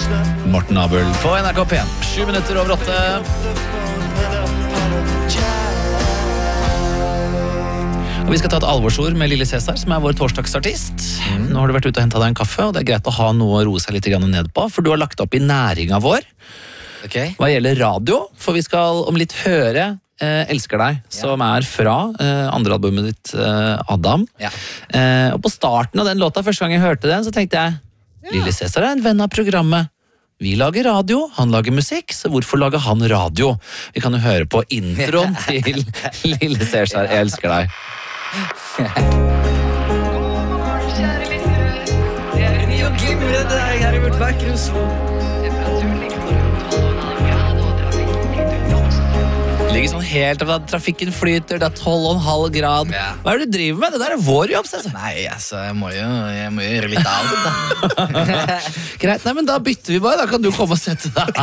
Morten Abel på NRK P1. 7:07. Og vi skal ta et alvorsord med Lille Cæsar, som vår torsdagsartist. Nå har du vært ute og hentet deg en kaffe, og det greit å ha noe å roe seg litt ned på, for du har lagt opp I næringa vår. Okay. Hva gjelder radio, for vi skal om litt høre Elsker deg, som fra andre albumet ditt, Adam. Ja. Og på starten av den låta, første gang jeg hørte den, så tenkte jeg, Lille Cæsar en venn av programmet. Vi lager radio, han lager musikk, så hvorfor lager han radio? Vi kan jo høre på introen til Lille Cæsar, jeg elsker deg. Kjære lyttere, det ny og glimrende dag her I vårt vakre Oslo. Temperaturen ligger på rundt 12,5 grader, og trafikken flyter langsomt. Det ligger sånn helt av at trafikken flyter, det 12,5 grad. Ja. Hva det du driver med? Det der vår jobb, Cæsar. Nei, altså, jeg må jo gjøre litt av det, da. Greit, nei, men da bytter vi bare, da kan du komme og sette deg.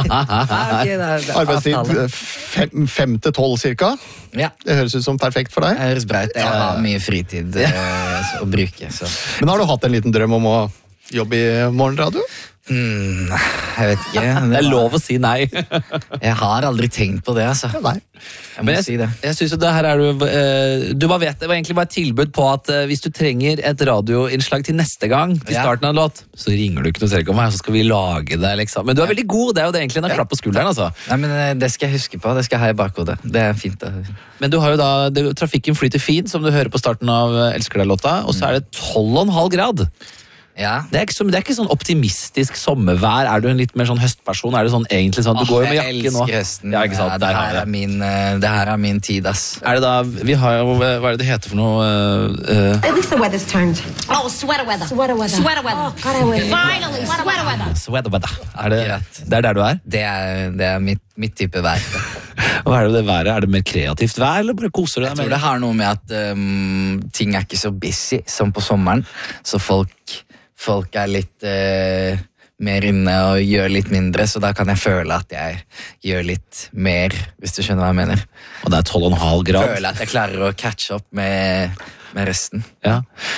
Arbeidstid 5 til 12 cirka. Ja. Det høres ut som perfekt for deg. Det høres bra ut. Jeg har mye fritid å bruke, så. Men har du hatt en liten drøm om å jobbe I morgenradio? Jeg vet ikke. Det lov å si nei. Jeg har aldri tenkt på det, altså. Nei. Jeg må si det. Jeg synes jo det her du bare vet, det var egentlig bare et tilbud på at hvis du trenger et radioinnslag til neste gang, til starten av en låt, så ringer du ikke noe selv om meg, så skal vi lage det, liksom. Men du veldig god, det jo det egentlig en klapp på skulderen, altså. Nei, men det skal jeg huske på, det skal jeg ha I bakhodet. Det fint da. Men du har jo da, trafikken flyter fint, som du hører på starten av Elsker deg-låta, og så det 12,5 grad. Ja. Det ikke sånn optimistisk sommervær. Du en litt mer sånn høstperson? Det sånn egentlig sånn at du går jo med jakke nå? Jeg elsker høsten. Ja, ikke sant? Det her min tid, ass. Det da, vi har jo, hva det heter for noe? At least the weather's turned. Oh, sweater weather. Sweater weather. Sweater weather. Oh, God, I was... Finally, sweater weather. Sweater weather. Akkurat. Det der du Det mitt type vær. Hva det været? Det mer kreativt vær, eller bare koser du deg? Jeg tror det har noe med at ting ikke så busy som på sommeren, så folk litt mer inne og gjør litt mindre, så da kan jeg føle at jeg gjør litt mer, hvis du skjønner hva jeg mener. Og det 12,5 grad. Føler at jeg klarer å catche opp med resten. Ja.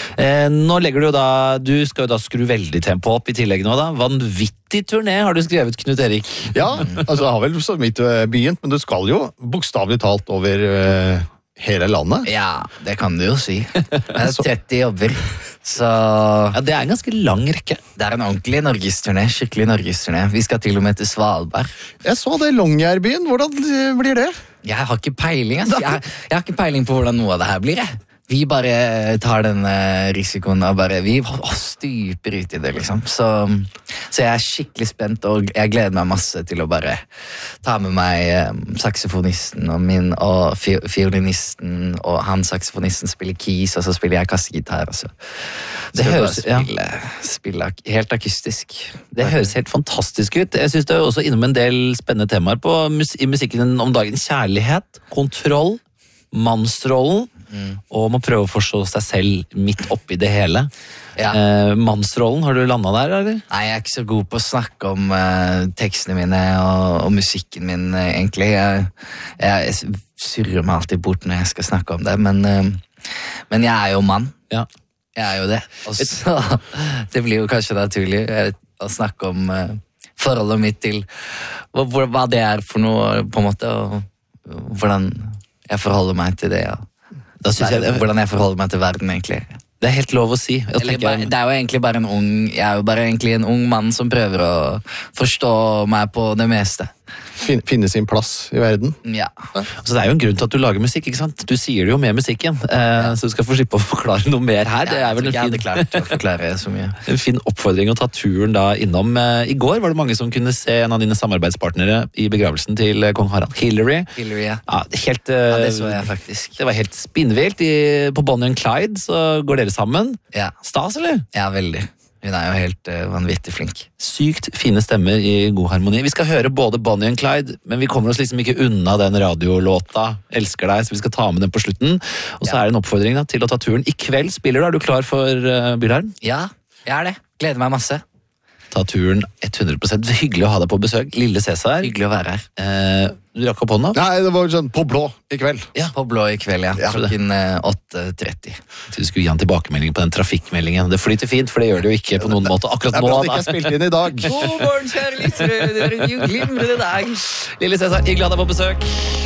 Nå legger du jo da, du skal jo da skru veldig tempo opp I tillegg nå da. Vanvittig turné har du skrevet, Knut Erik. Ja, altså jeg har vel så vidt begynt, men du skal jo bokstavelig talt over hele landet. Ja, det kan du jo si. Det 30 jobber, så... Ja, det en ganske lang rekke. Det en ordentlig norgesturné, skikkelig norgesturné. Vi skal til og med til Svalbard. Jeg så det Longyearbyen, hvordan blir det? Jeg har ikke peiling, altså. Jeg har ikke peiling på hvordan noe av det her blir, jeg. Vi bare tar den risikoen og bare, vi stuper ut I det, liksom. Så jeg skikkelig spent, og jeg gleder meg masse til å bare ta med meg saksofonisten og fiolinisten, og han saksofonisten spiller keys, og så spiller jeg kassegitar, og så det høres spille helt akustisk. Det høres helt fantastisk ut. Jeg synes det også innom en del spennende temaer I musikken om dagen. Kjærlighet, kontroll, mannsrollen, og må prøve å forstå seg selv midt oppi det hele. Ja. Mannsrollen, har du landet der, eller? Nei, jeg ikke så god på å snakke om tekstene mine og musikken min, egentlig. Jeg surrer meg alltid bort når jeg skal snakke om det, men jeg jo mann. Ja. Jeg jo det. Og så, det blir jo kanskje naturlig å snakke om forholdet mitt til hva det for noe, på en måte, og hvordan jeg forholder meg til det, ja. Hvordan jeg forholder meg til verden, egentlig. Det helt lov å si. Det jo egentlig bare jeg jo bare egentlig en ung mann som prøver å forstå meg på det meste. Finne sin plass I verden. Ja. Så det jo en grunn til at du lager musikk, ikke sant? Du sier det jo med musikken, så du skal få slippe å forklare noe mer her. Det vel jeg hadde klart å forklare så mye. En fin oppfordring å ta turen da innom. I går var det mange som kunne se en av dine samarbeidspartnere I begravelsen til kong Harald. Hillary, ja. Helt, det så jeg faktisk. Det var helt spinnvilt. På Bonnie and Clyde så går dere sammen. Ja. Stas, eller? Ja, veldig. Hun jo helt vanvittig flink. Sykt fine stemmer I god harmoni. Vi skal høre både Bonnie and Clyde, men vi kommer oss liksom ikke unna den radiolåta Elsker deg, så vi skal ta med den på slutten. Og så det en oppfordring da, til å ta turen. I kveld spiller du, du klar for Bylarm? Ja, jeg det. Gleder meg masse. Ta turen 100%. Hyggelig å ha deg på besøk. Lille Cæsar. Hyggelig å være her. Du rakk opp hånda? Nei, det var sånn på blå i kveld. På blå i kveld, ja. Klokken 8:30. Du skulle gi han tilbakemelding på den trafikkmeldingen. Det flyter fint, for det gjør det jo ikke på noen måte Det akkurat er nå. bra det ikke er spilt inn i dag. God morgen, kjære lyttere. Det er en glimrende dag. Lille Cæsar, hyggelig at deg på besøk.